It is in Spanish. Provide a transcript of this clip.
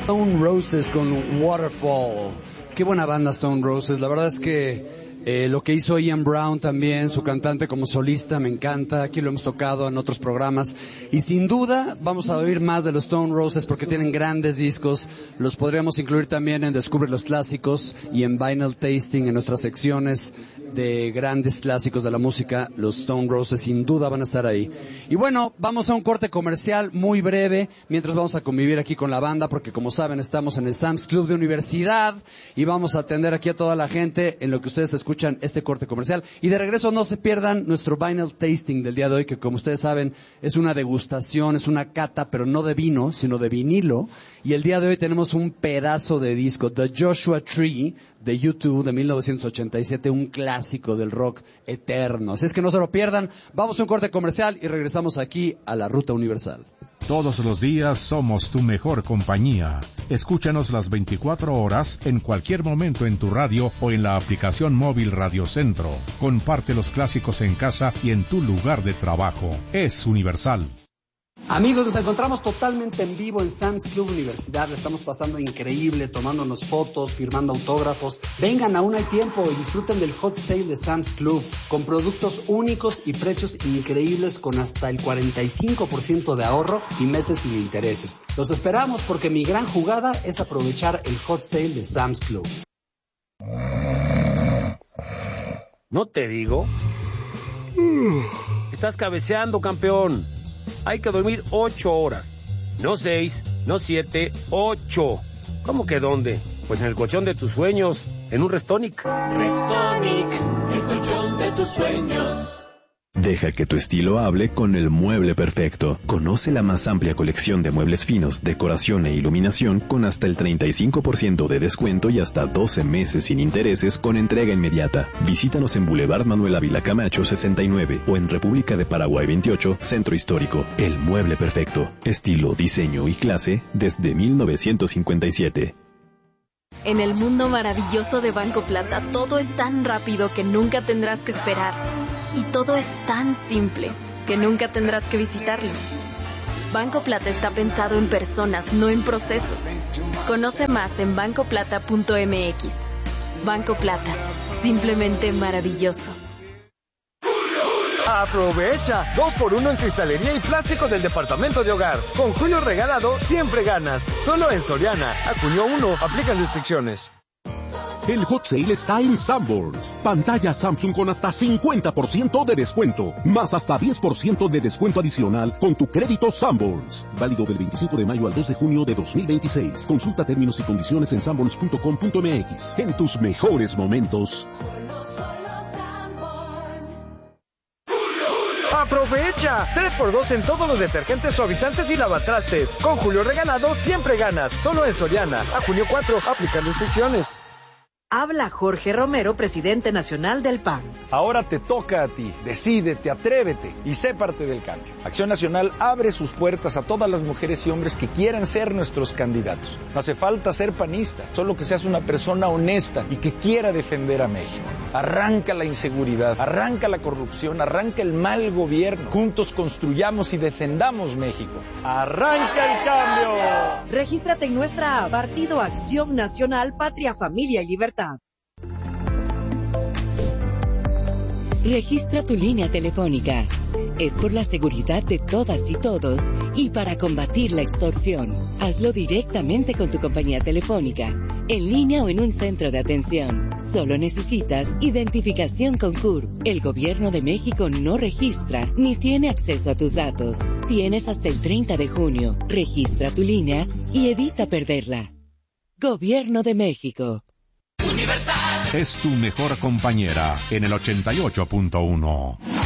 Stone Roses con Waterfall. Qué buena banda Stone Roses. La verdad es que lo que hizo Ian Brown también, su cantante como solista, me encanta. Aquí lo hemos tocado en otros programas. Y sin duda vamos a oír más de los Stone Roses porque tienen grandes discos. Los podríamos incluir también en Descubre los Clásicos y en Vinyl Tasting, en nuestras secciones de grandes clásicos de la música. Los Stone Roses sin duda van a estar ahí. Y bueno, vamos a un corte comercial muy breve mientras vamos a convivir aquí con la banda porque, como saben, estamos en el Sam's Club de Universidad y vamos a atender aquí a toda la gente en lo que ustedes escuchan este corte comercial. Y de regreso no se pierdan nuestro Vinyl Tasting del día de hoy, que como ustedes saben es una degustación, es una cata, pero no de vino, sino de vinilo. Y el día de hoy tenemos un pedazo de disco, The Joshua Tree, de U2, de 1987, un clásico del rock eterno. Así es que no se lo pierdan. Vamos a un corte comercial y regresamos aquí a la Ruta Universal. Todos los días somos tu mejor compañía. Escúchanos las 24 horas en cualquier momento en tu radio o en la aplicación móvil Radio Centro. Comparte los clásicos en casa y en tu lugar de trabajo. Es Universal. Amigos, nos encontramos totalmente en vivo en Sam's Club Universidad. Le estamos pasando increíble, tomándonos fotos, firmando autógrafos. Vengan, aún hay tiempo y disfruten del hot sale de Sam's Club, con productos únicos y precios increíbles con hasta el 45% de ahorro y meses sin intereses. Los esperamos porque mi gran jugada es aprovechar el hot sale de Sam's Club. ¿No te digo? Estás cabeceando, campeón. Hay que dormir 8 horas. No 6, no 7, 8. ¿Cómo que dónde? Pues en el colchón de tus sueños, en un Restonic. Restonic, el colchón de tus sueños. Deja que tu estilo hable con el mueble perfecto. Conoce la más amplia colección de muebles finos, decoración e iluminación con hasta el 35% de descuento y hasta 12 meses sin intereses con entrega inmediata. Visítanos en Boulevard Manuel Ávila Camacho 69 o en República de Paraguay 28, Centro Histórico. El mueble perfecto. Estilo, diseño y clase desde 1957. En el mundo maravilloso de Banco Plata, todo es tan rápido que nunca tendrás que esperar. Y todo es tan simple que nunca tendrás que visitarlo. Banco Plata está pensado en personas, no en procesos. Conoce más en bancoplata.mx. Banco Plata, simplemente maravilloso. ¡Aprovecha! 2x1 en cristalería y plástico del departamento de hogar. Con Julio Regalado siempre ganas. Solo en Soriana. A junio 1, aplican restricciones. El hot sale está en Sanborns. Pantalla Samsung con hasta 50% de descuento. Más hasta 10% de descuento adicional con tu crédito Sanborns. Válido del 25 de mayo al 2 de junio de 2026. Consulta términos y condiciones en sanborns.com.mx. En tus mejores momentos. ¡Aprovecha! 3x2 en todos los detergentes, suavizantes y lavatrastes. Con Julio Regalado siempre ganas. Solo en Soriana. A junio 4, aplican restricciones. Habla Jorge Romero, presidente nacional del PAN. Ahora te toca a ti. Decídete, atrévete y sé parte del cambio. Acción Nacional abre sus puertas a todas las mujeres y hombres que quieran ser nuestros candidatos. No hace falta ser panista, solo que seas una persona honesta y que quiera defender a México. Arranca la inseguridad, arranca la corrupción, arranca el mal gobierno. Juntos construyamos y defendamos México. ¡Arranca el cambio! Regístrate en nuestra app, Partido Acción Nacional, Patria, Familia y Libertad. Registra tu línea telefónica. Es por la seguridad de todas y todos y para combatir la extorsión. Hazlo directamente con tu compañía telefónica, en línea o en un centro de atención. Solo necesitas identificación con CURP. El Gobierno de México no registra ni tiene acceso a tus datos. Tienes hasta el 30 de junio. Registra tu línea y evita perderla. Gobierno de México. Es tu mejor compañera en el 88.1.